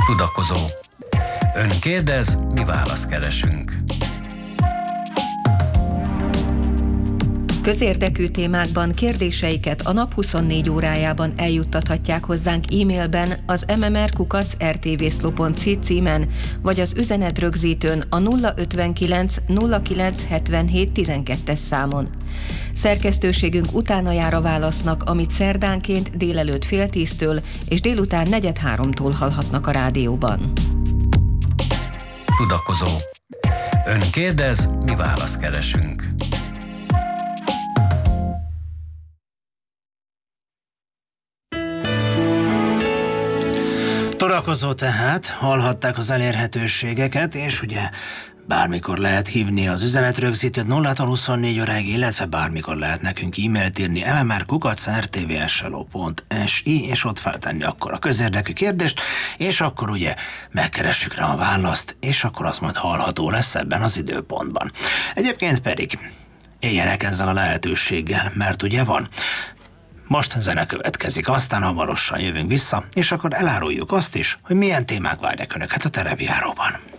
Tudakozó. Ön kérdez, mi választ keresünk. Közérdekű témákban kérdéseiket a nap 24 órájában eljuttathatják hozzánk e-mailben az mmr@rtvszlo.hu címen, vagy az üzenetrögzítőn a 059 09 77 12-es számon. Szerkesztőségünk utána jár a válasznak, amit szerdánként délelőtt 9:30-től és délután 14:30-tól hallhatnak a rádióban. Tudakozó. Ön kérdez, mi választ keresünk. Tudakozó tehát, hallhatták az elérhetőségeket, és ugye bármikor lehet hívni az üzenetrögzítőt 0-24 óráig, illetve bármikor lehet nekünk e-mailt írni mmr@rtvslo.si, és ott feltenni akkor a közérdekű kérdést, és akkor ugye megkeressük rá a választ, és akkor az majd hallható lesz ebben az időpontban. Egyébként pedig éljenek ezzel a lehetőséggel, mert ugye van. Most zene következik, aztán hamarosan jövünk vissza, és akkor eláruljuk azt is, hogy milyen témák várják Önöket a terepjáróban.